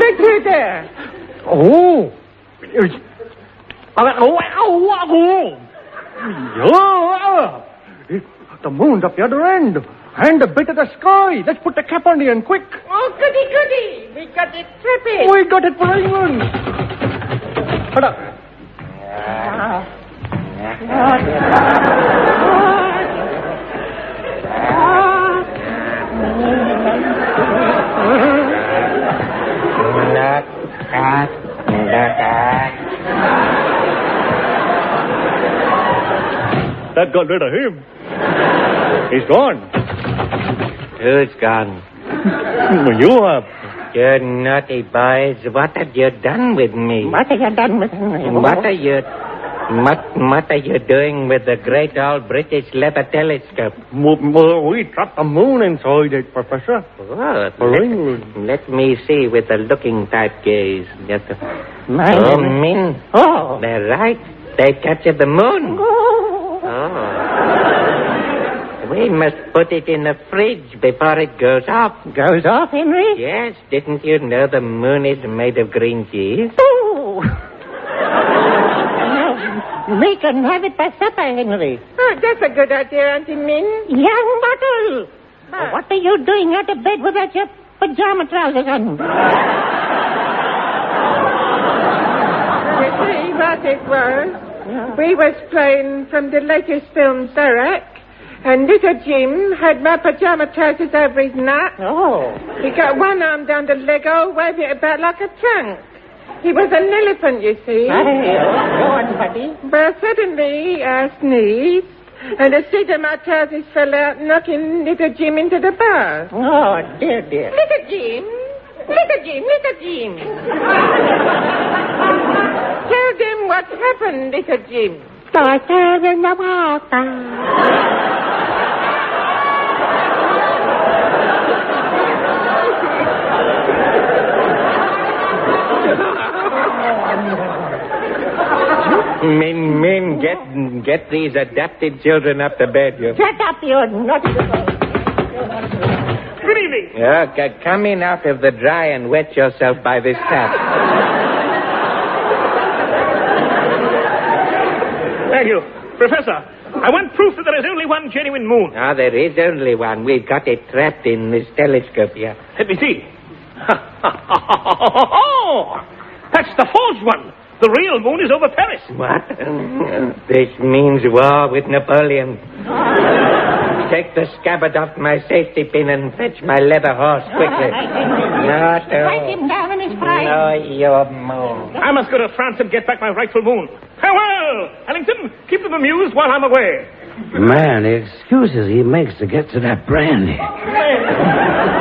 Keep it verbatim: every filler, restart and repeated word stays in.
Take it there. Oh. Oh, oh, oh. The moon's up the other end. And a bit of the sky. Let's put the cap on the end, quick. Oh, goody, goody. We got it tripping. We got it for England. Hold up. That got rid of him. He's gone. Who's gone? You have. You naughty boys. What have you done with me? What have you done with me? What are you... What, what are you doing with the great old British leather telescope? We trapped the moon inside it, Professor. Oh, For let, England. let me see with the looking type gaze. Just a... My Oh, name- Min. Oh. They're right. They captured the moon. Oh. Oh. We must put it in the fridge before it goes off. Goes off, Henry? Yes, didn't you know the moon is made of green cheese? Oh. No, we can have it by supper, Henry. Oh, that's a good idea, Auntie Min. Young Bottle. Oh, what are you doing out of bed without your pajama trousers on? You see what it was? We was playing from the latest film, Serac, and little Jim had my pajama trousers over his neck. Oh. He got one arm down the Lego, waved it about like a trunk. He was an elephant, you see. Hey, go on, buddy. But suddenly I sneezed, and the seat of my trousers fell out, knocking little Jim into the bath. Oh, dear, dear. Little Jim! Little Jim! Little Jim! Tell them what happened, little Jim. Daughter in the water. Min, Min, get get these adapted children up to bed. You. Shut up, you naughty boy. Good evening. Okay, come in out of the dry and wet yourself by this tap. Thank you. Professor, I want proof that there is only one genuine moon. Ah, there is only one. We've got it trapped in this telescope here. Let me see. Oh, that's the false one. The real moon is over Paris. What? This means war with Napoleon. Take the scabbard off my safety pin and fetch my leather horse quickly. Not Strike him down in his pride. No, your moon. I must go to France and get back my rightful moon. Farewell, Ellington. Keep them amused while I'm away. Man, the excuses he makes to get to that brandy.